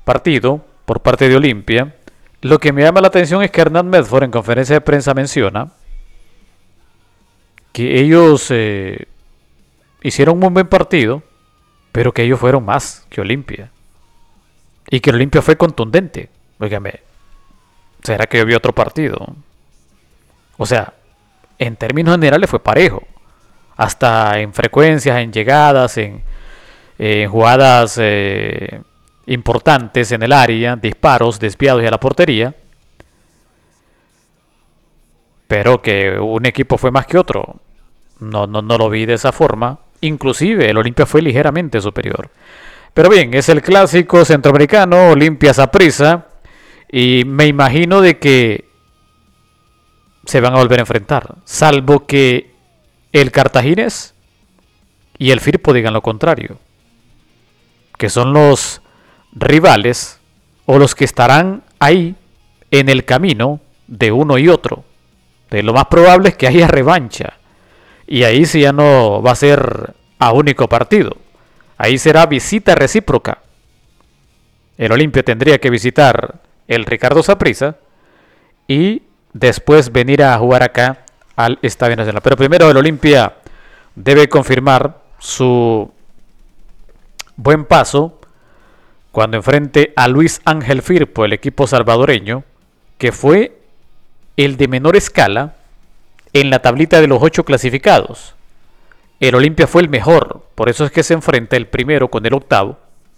partido por parte de Olimpia. Lo que me llama la atención es que Hernán Medford en conferencia de prensa menciona que ellos hicieron un buen partido, pero que ellos fueron más que Olimpia. Y que Olimpia fue contundente. Óigame, ¿será que yo vi otro partido? O sea, en términos generales fue parejo. Hasta en frecuencias, en llegadas, en jugadas importantes en el área, disparos desviados y a la portería. Pero que un equipo fue más que otro, no lo vi de esa forma. Inclusive el Olimpia fue ligeramente superior. Pero bien, es el clásico centroamericano, Olimpia Saprissa, y me imagino de que se van a volver a enfrentar, salvo que el Cartagines y el Firpo digan lo contrario, que son los rivales o los que estarán ahí en el camino de uno y otro. De lo más probable es que haya revancha, y ahí sí ya no va a ser a único partido, ahí será visita recíproca. El Olimpia tendría que visitar el Ricardo Saprissa y después venir a jugar acá al Estadio Nacional. Pero primero el Olimpia debe confirmar su buen paso cuando enfrente a Luis Ángel Firpo, el equipo salvadoreño, que fue el de menor escala en la tablita de los 8 clasificados. El Olimpia fue el mejor, por eso es que se enfrenta el primero con el octavo,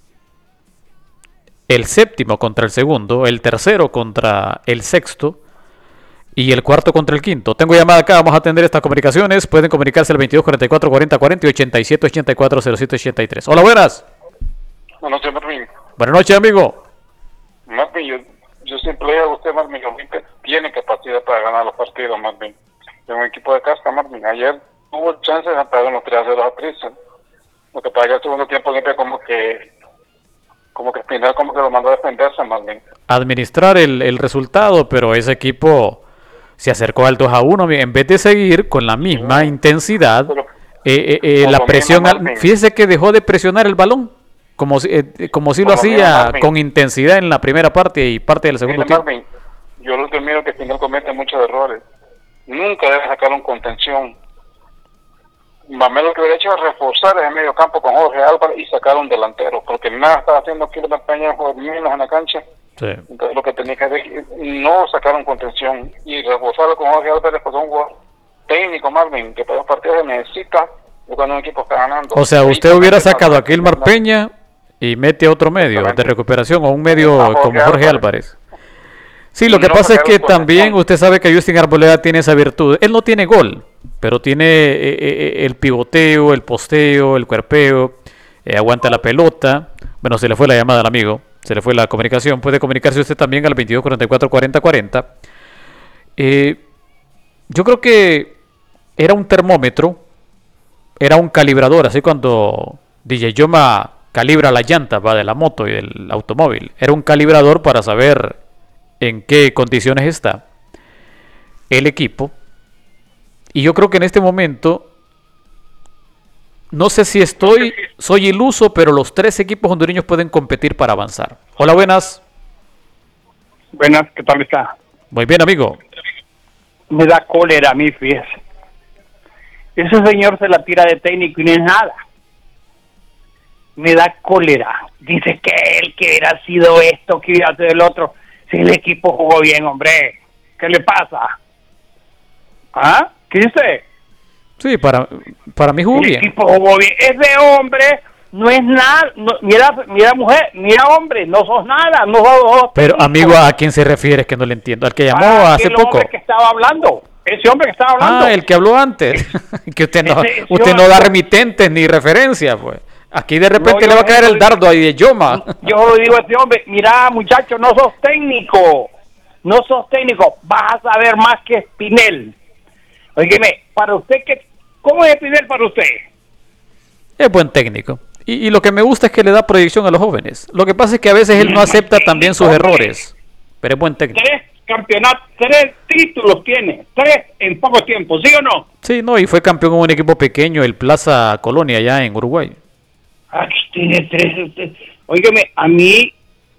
el séptimo contra el segundo, el tercero contra el sexto y el cuarto contra el quinto. Tengo llamada acá, vamos a atender estas comunicaciones. Pueden comunicarse al 22 44 40 40 y 87 84 07 83. Hola, buenas. Buenas noches, Marvin. Buenas noches, amigo. Marvin, yo siempre le digo a usted, Marvin, que Olimpia tiene capacidad para ganar los partidos, Marvin. Es un equipo de casta, Marvin. Ayer tuvo chances de pagar los 3-0 a Prisa. Lo que pasa es que el segundo tiempo Olimpia como que Espinal como que lo mandó a defenderse, Marvin. Administrar el resultado, pero ese equipo se acercó al 2-1 en vez de seguir con la misma intensidad. Pero, la presión, fíjese que dejó de presionar el balón, como si lo hacía con intensidad en la primera parte y parte del segundo tiempo. Marvin, yo lo que miro es que Espinal comete muchos errores. Nunca debe sacar un contención. Mamé lo que hubiera hecho es reforzar ese medio campo con Jorge Álvarez y sacar un delantero, porque nada estaba haciendo aquí la Peña, menos en la cancha. Sí. Entonces lo que tenía que hacer no sacar un contención y reforzarlo con Jorge Álvarez, pues un jugador técnico, Marvin, que para los partidos se necesita cuando un equipo está ganando. O sea, usted hubiera sacado a Kilmar Peña y mete otro medio de recuperación o un medio como Jorge Álvarez. Sí, lo que pasa es que también usted sabe que Justin Arboleda tiene esa virtud. Él no tiene gol, pero tiene el pivoteo, el posteo, el cuerpeo, aguanta la pelota. Bueno, se le fue la llamada al amigo, se le fue la comunicación. Puede comunicarse usted también al 22 44 40 40. Yo creo que era un termómetro, era un calibrador, así cuando DJ Yoma calibra la llanta de la moto y del automóvil. Era un calibrador para saber en qué condiciones está el equipo. Y yo creo que en este momento, no sé si soy iluso, pero los 3 equipos hondureños pueden competir para avanzar. Hola, buenas. Buenas, ¿qué tal está? Muy bien, amigo. Me da cólera a mí, fíjese. Ese señor se la tira de técnico y no es nada. Me da cólera. Dice que él que hubiera sido esto, que hubiera sido el otro. Si el equipo jugó bien, hombre. ¿Qué le pasa? ¿Ah? ¿Qué dice? Sí, para mí jugó bien. El equipo jugó bien. Ese hombre no es nada. No, mira mujer, mira hombre, no sos nada. No sos Pero amigo, ¿a quién se refiere? Es que no le entiendo. Al que llamó hace poco. Hombre que estaba hablando. Ese hombre que estaba hablando. Ah, el que habló antes. Que usted no da remitentes ni referencias, pues. Aquí de repente le va a caer el dardo ahí de Yoma. Yo le digo a este hombre, mira muchacho, no sos técnico, vas a saber más que Espinel. Óigame, para usted, ¿cómo es Espinel para usted? Es buen técnico. Y lo que me gusta es que le da proyección a los jóvenes. Lo que pasa es que a veces él no acepta también sus errores, pero es buen técnico. 3 campeonatos, 3 títulos tiene, 3 en poco tiempo, ¿sí o no? Sí, no, y fue campeón en un equipo pequeño, el Plaza Colonia, allá en Uruguay. Tiene 3. Óigame, a mí